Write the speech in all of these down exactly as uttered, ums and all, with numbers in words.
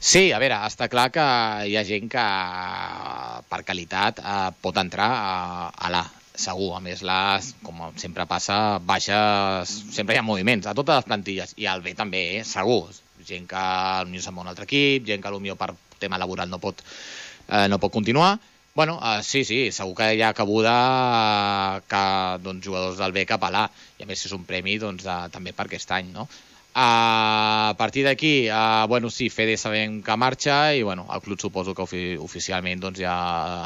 Sí, a veure, està clar que hi ha gent que per qualitat eh, pot entrar a, a l'A, segur. A més, l'A, com sempre passa, baixes, sempre hi ha moviments a totes les plantilles, i al B també, eh, segur. Gent que potser se'n va a un altre equip, gent que potser per tema laboral no pot, eh, no pot continuar. Bueno, uh, sí, sí, segur que hi ha cabuda uh, que doncs, jugadors del B cap a l'A, i a més és un premi doncs, de, també per aquest any, no? Uh, a partir d'aquí, uh, bueno, sí, Fede sabem que marxa, i bueno, el club suposo que ofi oficialment doncs, ja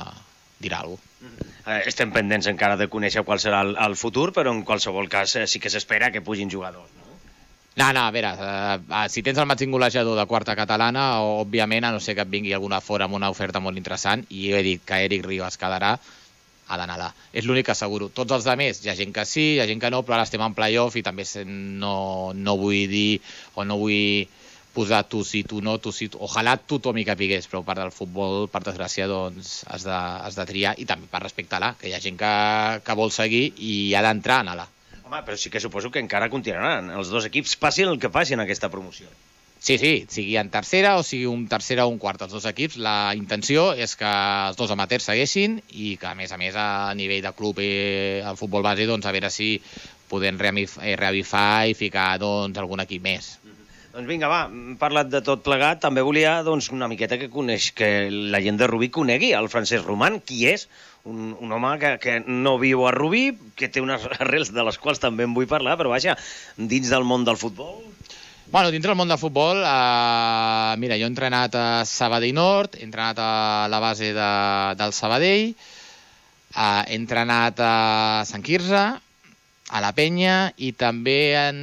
dirà alguna cosa. Uh, estem pendents encara de conèixer qual serà el, el futur, però en qualsevol cas uh, sí que s'espera que pugin jugadors, no? No, no, a veure, uh, si tens el màxim golejador de quarta catalana, òbviament, a no ser que et vingui alguna fora amb una oferta molt interessant, i jo he dit que Eric Rivas quedarà, ha d'anar allà. És l'únic que asseguro. Tots els altres, hi ha gent que sí, hi ha gent que no, però ara estem en playoff i també no, no vull dir o no vull posar tu sí, tu no, tu sí, tu... Ojalà tothom hi capigués, però part del futbol, per desgràcia, doncs has de, has de triar, i també per respectar l'A, que hi ha gent que, que vol seguir i ha d'entrar a l'A. Home, però sí que suposo que encara continuaran els dos equips, passin el que passi en aquesta promoció. Sí, sí, sigui en tercera o sigui un tercera o un quart, els dos equips. La intenció és que els dos amateurs segueixin i que, a més a més, a nivell de club i el futbol base, doncs, a veure si podem reavifar i ficar doncs, algun equip més. Doncs vinga, va, hem parlat de tot plegat. També volia doncs, una miqueta que coneix, que la gent de Rubí conegui el Francesc Roman. Qui és? Un, un home que, que no viu a Rubí, que té unes arrels de les quals també en vull parlar, però vaja, dins del món del futbol... Bueno, dins del món del futbol, eh, mira, jo he entrenat a Sabadell Nord, he entrenat a la base de, del Sabadell, eh, he entrenat a Sant Quirze, a la Penya, i també en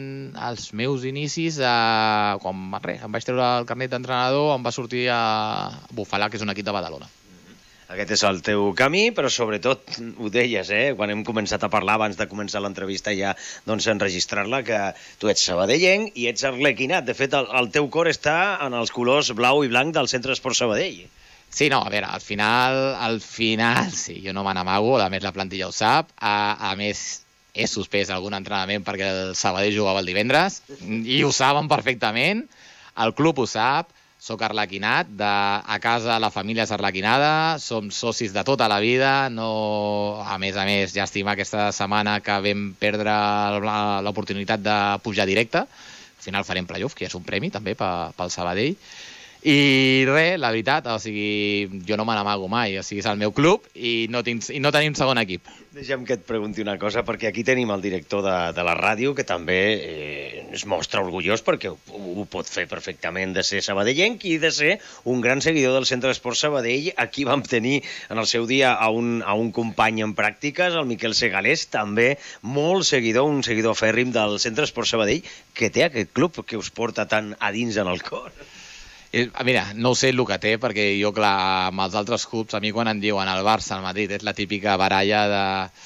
els meus inicis, eh, quan res, em vaig treure el carnet d'entrenador, em va sortir a Bufalà, que és un equip de Badalona. Aquest és el teu camí, però sobretot, ho deies, eh? Quan hem començat a parlar, abans de començar l'entrevista ja, doncs, enregistrar-la, que tu ets sabadellenc i ets arlequinat. De fet, el, el teu cor està en els colors blau i blanc del Centre Esport Sabadell. Sí, no, a veure, al final, al final, sí, jo no me n'amago, a més la plantilla ho sap, a, a més he suspès algun entrenament perquè el Sabadell jugava el divendres, i ho saben perfectament, el club ho sap, soc arlequinat, de, a casa la família és arlequinada, som socis de tota la vida, no, a més a més, llàstima aquesta setmana que vam perdre l'oportunitat de pujar directe, al final farem playoff, que és un premi també pel Sabadell, i res, la veritat, o sigui, jo no me n'amago mai, o sigui, és el meu club i no, tinc, i no tenim segon equip. Deixa'm que et pregunti una cosa, perquè aquí tenim el director de, de la ràdio, que també eh, es mostra orgullós perquè ho, ho pot fer perfectament, de ser sabadellenc i de ser un gran seguidor del Centre d'Esport Sabadell. Aquí vam tenir en el seu dia a un, a un company en pràctiques, el Miquel Segalés, també molt seguidor, un seguidor fèrrim del Centre d'Esport Sabadell, que té aquest club que us porta tan a dins en el cor. Mira, no ho sé el que té, perquè jo, clar, amb els altres clubs, a mi quan em diuen el Barça, el Madrid, és la típica baralla de...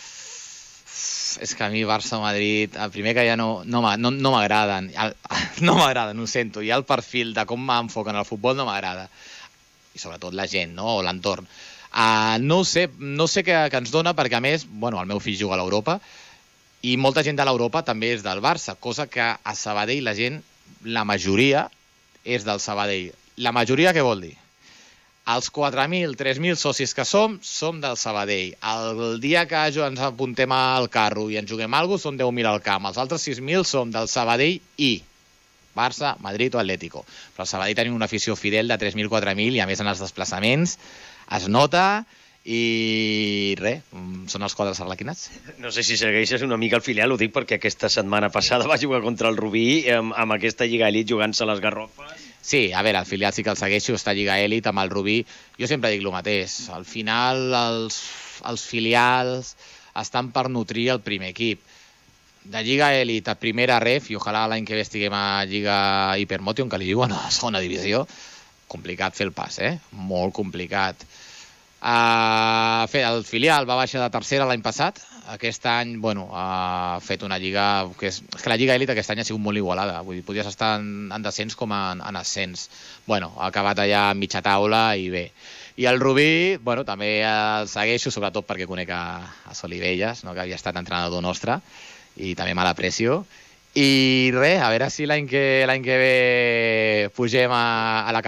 És que a mi Barça o Madrid, el primer que ja no, no, no, no m'agraden, no m'agraden, ho sento, i el perfil de com m'enfoquen al futbol no m'agrada, i sobretot la gent, no?, o l'entorn. Uh, no sé, no sé què, què ens dona, perquè a més, bueno, el meu fill juga a l'Europa, i molta gent de l'Europa també és del Barça, cosa que a Sabadell la gent, la majoria, és del Sabadell. La majoria què vol dir? Els quatre mil, tres mil socis que som, som del Sabadell. El dia que jo ens apuntem al carro i ens juguem alguna cosa, són deu mil al camp. Els altres sis mil som del Sabadell i Barça, Madrid o Atlético. Però al Sabadell tenim una afició fidel de tres mil, quatre mil i a més en els desplaçaments es nota i res, són els quadres arlequinats. No sé si segueixes una mica el filial, ho dic perquè aquesta setmana passada va jugar contra el Rubí amb, amb aquesta Lliga Elit jugant-se les garrofes. Sí, a veure, el filial sí que el segueixo, està a Lliga Elit amb el Rubí. Jo sempre dic el mateix, al final els, els filials estan per nutrir el primer equip. De Lliga Elit a primera ref, i ojalà l'any que ve estiguem a Lliga Hypermotion, que li diuen a la segona divisió, complicat fer el pas, eh? Molt complicat. Uh, el filial va baixar de tercera l'any passat. Aquest any, bueno, ha fet una lliga que és, és que la Lliga Elit aquest any ha sigut molt igualada, vull dir, podies estar en, en descens com en, en ascens. Bueno, ha acabat allà a mitja taula i bé. I el Rubí, bueno, també el segueixo, sobretot perquè conec a, a Solivelles, no?, que havia estat entrenador nostre, i també me l'aprecio. I res, a veure si l'any que, l'any que ve pugem a, a la